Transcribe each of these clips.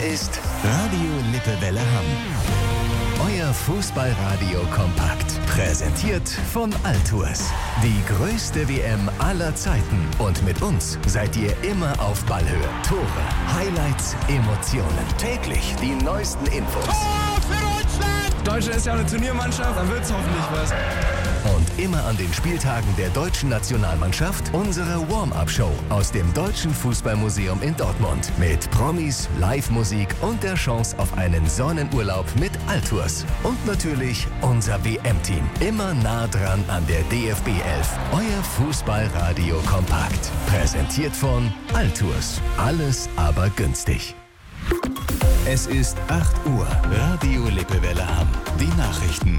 ist Radio Lippewelle Hamm. Euer Fußballradio kompakt. Präsentiert von Altours. Die größte WM aller Zeiten. Und mit uns seid ihr immer auf Ballhöhe. Tore, Highlights, Emotionen. Täglich die neuesten Infos. Tor für Deutschland! Deutschland ist ja eine Turniermannschaft, dann wird's hoffentlich was. Und immer an den Spieltagen der deutschen Nationalmannschaft unsere Warm-Up-Show aus dem Deutschen Fußballmuseum in Dortmund. Mit Promis, Live-Musik und der Chance auf einen Sonnenurlaub mit Altours. Und natürlich unser WM-Team. Immer nah dran an der DFB 11. Euer Fußballradio kompakt. Präsentiert von Altours. Alles aber günstig. Es ist 8 Uhr. Radio Lippewelle Hamm. Die Nachrichten.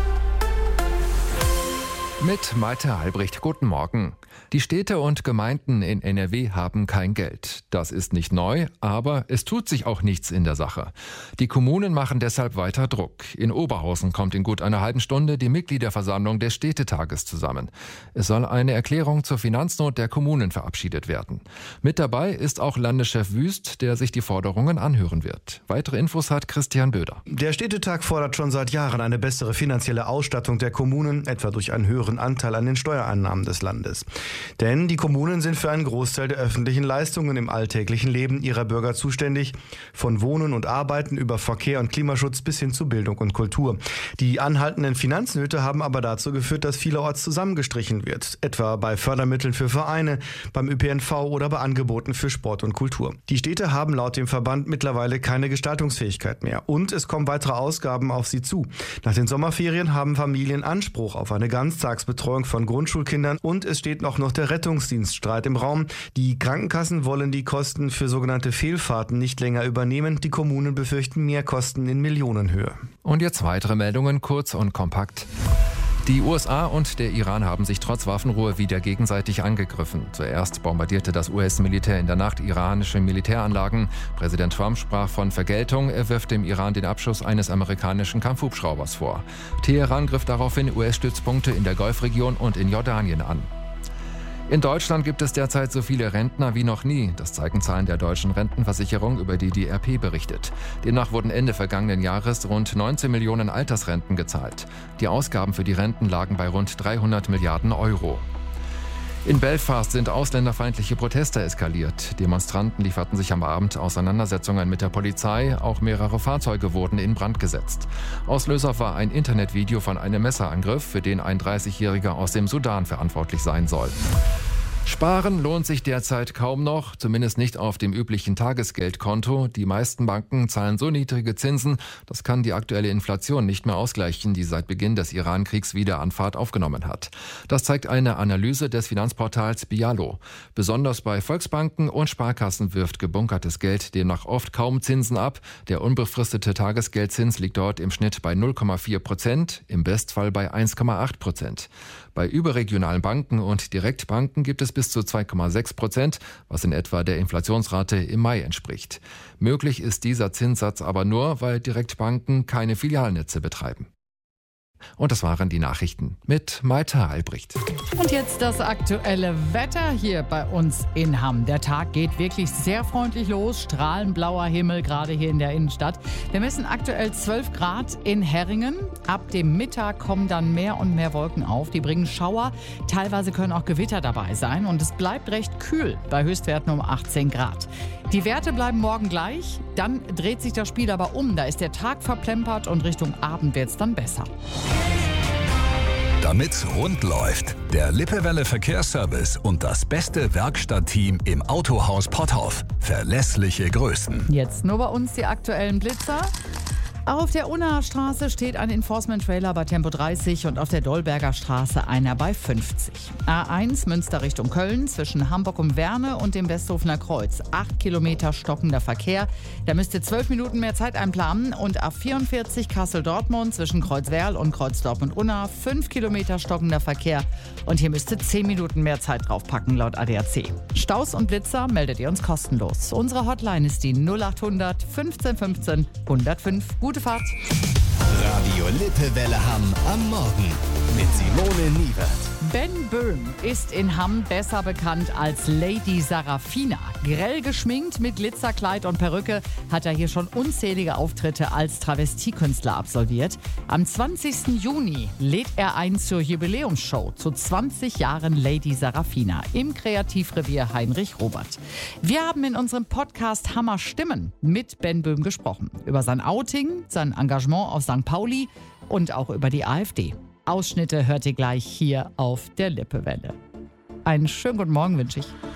Mit Malte Albrecht, guten Morgen. Die Städte und Gemeinden in NRW haben kein Geld. Das ist nicht neu, aber es tut sich auch nichts in der Sache. Die Kommunen machen deshalb weiter Druck. In Oberhausen kommt in gut einer halben Stunde die Mitgliederversammlung des Städtetages zusammen. Es soll eine Erklärung zur Finanznot der Kommunen verabschiedet werden. Mit dabei ist auch Landeschef Wüst, der sich die Forderungen anhören wird. Weitere Infos hat Christian Böder. Der Städtetag fordert schon seit Jahren eine bessere finanzielle Ausstattung der Kommunen, etwa durch einen höheren Anteil an den Steuereinnahmen des Landes. Denn die Kommunen sind für einen Großteil der öffentlichen Leistungen im alltäglichen Leben ihrer Bürger zuständig, von Wohnen und Arbeiten über Verkehr und Klimaschutz bis hin zu Bildung und Kultur. Die anhaltenden Finanznöte haben aber dazu geführt, dass vielerorts zusammengestrichen wird, etwa bei Fördermitteln für Vereine, beim ÖPNV oder bei Angeboten für Sport und Kultur. Die Städte haben laut dem Verband mittlerweile keine Gestaltungsfähigkeit mehr und es kommen weitere Ausgaben auf sie zu. Nach den Sommerferien haben Familien Anspruch auf eine Ganztagsbetreuung von Grundschulkindern und es steht noch der Rettungsdienststreit im Raum. Die Krankenkassen wollen die Kosten für sogenannte Fehlfahrten nicht länger übernehmen. Die Kommunen befürchten Mehrkosten in Millionenhöhe. Und jetzt weitere Meldungen, kurz und kompakt. Die USA und der Iran haben sich trotz Waffenruhe wieder gegenseitig angegriffen. Zuerst bombardierte das US-Militär in der Nacht iranische Militäranlagen. Präsident Trump sprach von Vergeltung. Er wirft dem Iran den Abschuss eines amerikanischen Kampfhubschraubers vor. Teheran griff daraufhin US-Stützpunkte in der Golfregion und in Jordanien an. In Deutschland gibt es derzeit so viele Rentner wie noch nie. Das zeigen Zahlen der deutschen Rentenversicherung, über die die RP berichtet. Demnach wurden Ende vergangenen Jahres rund 19 Millionen Altersrenten gezahlt. Die Ausgaben für die Renten lagen bei rund 300 Milliarden Euro. In Belfast sind ausländerfeindliche Proteste eskaliert. Demonstranten lieferten sich am Abend Auseinandersetzungen mit der Polizei. Auch mehrere Fahrzeuge wurden in Brand gesetzt. Auslöser war ein Internetvideo von einem Messerangriff, für den ein 30-Jähriger aus dem Sudan verantwortlich sein soll. Sparen lohnt sich derzeit kaum noch, zumindest nicht auf dem üblichen Tagesgeldkonto. Die meisten Banken zahlen so niedrige Zinsen, das kann die aktuelle Inflation nicht mehr ausgleichen, die seit Beginn des Iran-Kriegs wieder an Fahrt aufgenommen hat. Das zeigt eine Analyse des Finanzportals Bialo. Besonders bei Volksbanken und Sparkassen wirft gebunkertes Geld demnach oft kaum Zinsen ab. Der unbefristete Tagesgeldzins liegt dort im Schnitt bei 0,4%, im Bestfall bei 1,8%. Bei überregionalen Banken und Direktbanken gibt es bis zu 2,6%, was in etwa der Inflationsrate im Mai entspricht. Möglich ist dieser Zinssatz aber nur, weil Direktbanken keine Filialnetze betreiben. Und das waren die Nachrichten mit Malte Albrecht. Und jetzt das aktuelle Wetter hier bei uns in Hamm. Der Tag geht wirklich sehr freundlich los. Strahlend blauer Himmel, gerade hier in der Innenstadt. Wir messen aktuell 12 Grad in Herringen. Ab dem Mittag kommen dann mehr und mehr Wolken auf. Die bringen Schauer. Teilweise können auch Gewitter dabei sein. Und es bleibt recht kühl bei Höchstwerten um 18 Grad. Die Werte bleiben morgen gleich. Dann dreht sich das Spiel aber um. Da ist der Tag verplempert und Richtung Abend wird es dann besser. Damit's rund läuft, der Lippewelle Verkehrsservice und das beste Werkstattteam im Autohaus Potthoff. Verlässliche Größen. Jetzt nur bei uns die aktuellen Blitzer. Auf der Unnaer Straße steht ein Enforcement-Trailer bei Tempo 30 und auf der Dolberger Straße einer bei 50. A1 Münster Richtung Köln zwischen Hamburg und Werne und dem Westhofener Kreuz. 8 Kilometer stockender Verkehr. Da müsst ihr 12 Minuten mehr Zeit einplanen. Und A44 Kassel-Dortmund zwischen Kreuzwerl und Kreuzdorf-Unna. 5 Kilometer stockender Verkehr. Und hier müsst ihr 10 Minuten mehr Zeit draufpacken laut ADAC. Staus und Blitzer meldet ihr uns kostenlos. Unsere Hotline ist die 0800 15 15 105. Gute Fahrt. Radio Lippewelle Hamm am Morgen mit Simone Niewert. Ben Böhm ist in Hamm besser bekannt als Lady Sarafina. Grell geschminkt mit Glitzerkleid und Perücke hat er hier schon unzählige Auftritte als Travestiekünstler absolviert. Am 20. Juni lädt er ein zur Jubiläumsshow zu 20 Jahren Lady Sarafina im Kreativrevier Heinrich Robert. Wir haben in unserem Podcast Hammer Stimmen mit Ben Böhm gesprochen. Über sein Outing, sein Engagement auf St. Pauli und auch über die AfD. Ausschnitte hört ihr gleich hier auf der Lippewelle. Einen schönen guten Morgen wünsche ich.